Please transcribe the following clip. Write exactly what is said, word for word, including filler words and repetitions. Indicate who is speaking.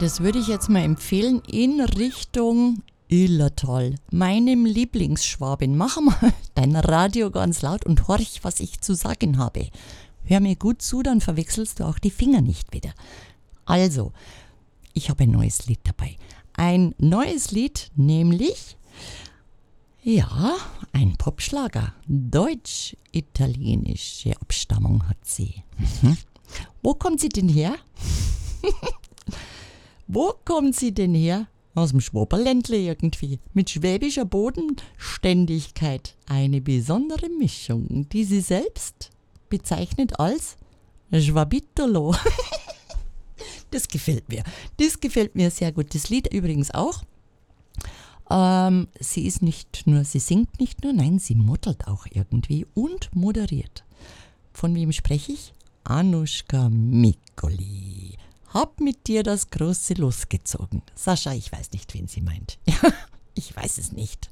Speaker 1: Das würde ich jetzt mal empfehlen in Richtung Illertal, meinem Lieblingsschwabin. Mach mal dein Radio ganz laut und horch, was ich zu sagen habe. Hör mir gut zu, dann verwechselst du auch die Finger nicht wieder. Also, ich habe ein neues Lied dabei. Ein neues Lied, nämlich, ja, ein Popschlager. Deutsch-italienische Abstammung hat sie. Mhm. Wo kommt sie denn her? Wo kommt sie denn her? Aus dem Schwaberländle irgendwie. Mit schwäbischer Bodenständigkeit. Eine besondere Mischung, die sie selbst bezeichnet als Schwabitolo. Das gefällt mir. Das gefällt mir sehr gut. Das Lied übrigens auch. Ähm, sie ist nicht nur, sie singt nicht nur, nein, sie modelt auch irgendwie und moderiert. Von wem spreche ich? Anuschka Mikoli. Hab mit dir das große losgezogen. Sascha, ich weiß nicht, wen sie meint. Ich weiß es nicht.